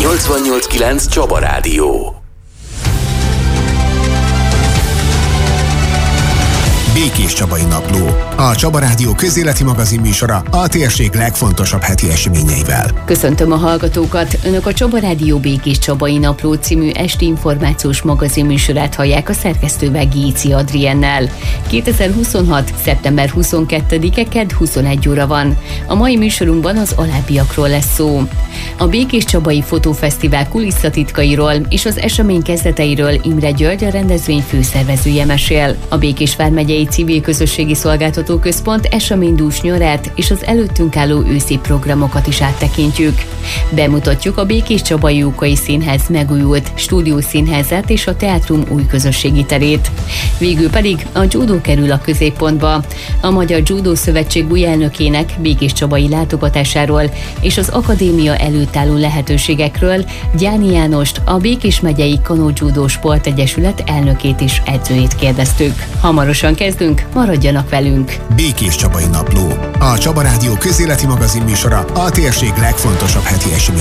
88.9 Csaba Rádió. Békés Csabai Napló. A Csaba Rádió közéleti magazin műsora a térség legfontosabb heti eseményeivel. Köszöntöm a hallgatókat! Önök a Csaba Rádió Békés Csabai Napló című esti információs magazin műsorát hallják a szerkesztővel, Géci Adriennel. 2026. szeptember 22-e kedd 21 óra van. A mai műsorunkban az alábbiakról lesz szó. A Békés Csabai Fotófesztivál kulisszatitkairól és az esemény kezdeteiről Imre György, a rendezvény főszervezője mesél. A Békés vármegyei Civil Közösségi Szolgáltató Központ eseménydús nyarát és az előttünk álló őszi programokat is áttekintjük. Bemutatjuk a Békés Csabai Jókai Színház megújult stúdiószínházát és a teátrum új közösségi terét. Végül pedig a judó kerül a középpontba. A Magyar Judó Szövetség új elnökének Békés Csabai látogatásáról és az akadémia előtt álló lehetőségekről Gyáni Jánost, a Békés megyei Kano-Judó Sportegyesület elnökét és edzőjét kérdeztük. Hamarosan kezdünk, maradjanak velünk! Békés Csabai Napló. A Csaba Rádió közéleti magazin műsora a térség legfontosabb heti eseményeivel.